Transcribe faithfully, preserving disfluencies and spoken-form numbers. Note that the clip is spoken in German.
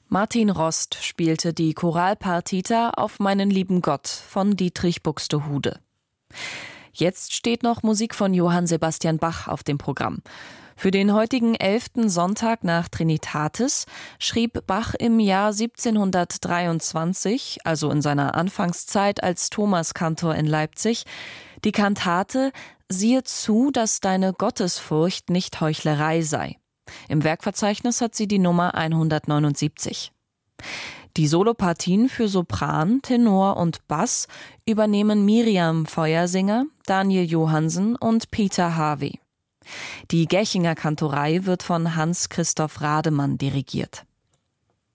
Martin Rost spielte die Choralpartita auf Meinen lieben Gott von Dietrich Buxtehude. Jetzt steht noch Musik von Johann Sebastian Bach auf dem Programm. Für den heutigen elften Sonntag nach Trinitatis schrieb Bach im Jahr siebzehnhundertdreiundzwanzig, also in seiner Anfangszeit als Thomaskantor in Leipzig, die Kantate »Siehe zu, dass deine Gottesfurcht nicht Heuchlerei sei«. Im Werkverzeichnis hat sie die Nummer hundertneunundsiebzig. Die Solopartien für Sopran, Tenor und Bass übernehmen Miriam Feuersinger, Daniel Johansen und Peter Harvey. Die Gächinger Kantorei wird von Hans-Christoph Rademann dirigiert.